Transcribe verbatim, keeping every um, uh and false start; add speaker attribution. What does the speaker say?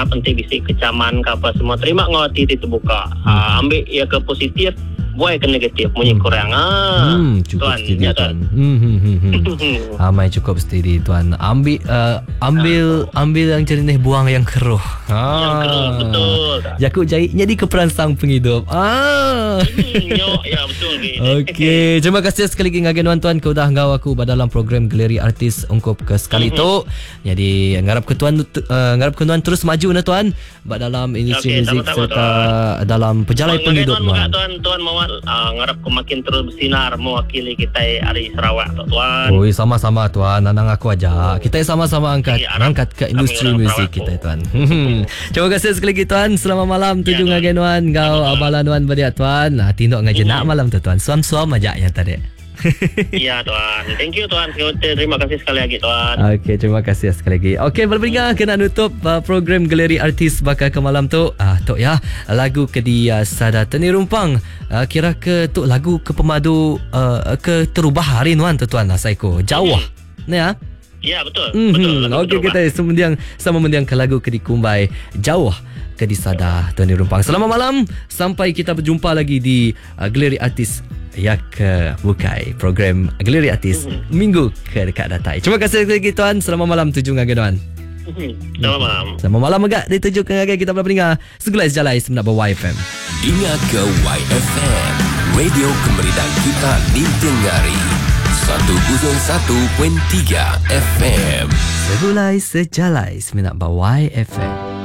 Speaker 1: lah, penting bisi kecaman ke apa semua. Terima ngoti itu buka. Hmm. Uh, ambil ya ke positif, buai ke negatif. Punya hmm. kurang. Ah,
Speaker 2: hmm, cukup
Speaker 1: tuan,
Speaker 2: steady
Speaker 1: ya,
Speaker 2: tuan. Hmm, hmm, hmm, hmm. Amai cukup steady tuan. Ambil, uh, ambil, ah. ambil yang jernih, buang yang keruh. Ah.
Speaker 1: Yang keruh, betul.
Speaker 2: Jakub jahit jadi keperansang penghidup. Ah.
Speaker 1: Hmm, yo, ya betul.
Speaker 2: Okey, terima kasih sekali lagi ngagen tuan-tuan kau dah ngau aku dalam program Galeri Artis ungkup ke sekali mm-hmm. tu. Jadi ngarap ke tuan uh, ngarap ke tuan terus maju na tuan bak dalam industri okay, muzik serta tuan. Dalam perjalanan penghidup tuan.
Speaker 1: Tuan tuan mau uh, ngarap ke makin terus bersinar mewakili kita hari Sarawak tuan.
Speaker 2: Oi, sama-sama tuan, nanang aku aja. Oh. Kita sama-sama angkat ya, angkat ke industri muzik kita tuan. Terima kasih sekali lagi tuan. Selamat malam tujuh ya, ngagen tuan. Ngau abalan tuan badiak tuan. Nah, tindok ngajenak mm. malam tu tuan. Suam-suam aja yang tadi.
Speaker 1: Iya tuan. Thank you tuan. Terima kasih sekali lagi tuan.
Speaker 2: Okey, terima kasih sekali lagi. Okey, berbingung kena nutup uh, program Galeri Artis bakal ke malam tu. Ah, tok ya. Lagu ke dia sada teni rumpang. Uh, kira ke tu lagu ke pemadu uh, ke terubah hari tuan tu tuan Saiko. Jauh. Hmm. Ya.
Speaker 1: Ya betul.
Speaker 2: Mm-hmm.
Speaker 1: Betul.
Speaker 2: Okey, kita semendiang sama mendiang ke lagu ke dikumbai Jauh ke di sada teni rumpang. Selamat malam. Sampai kita berjumpa lagi di uh, Galeri Artis ya ke bukai program Galeri Artis mm-hmm. minggu ke dekat datang. Terima kasih lagi tuan. Selamat malam tujuh ngagen tuan.
Speaker 1: Mm-hmm. Selamat malam.
Speaker 2: Selamat malam agak dituju ke ngagen kita berpendengar segulai jalai sebenar Y F M.
Speaker 3: Ingat ke Y F M, radio kemerdekaan kita ditengari seratus satu perpuluhan tiga F M.
Speaker 2: Segulai sejalai sebenar Y F M.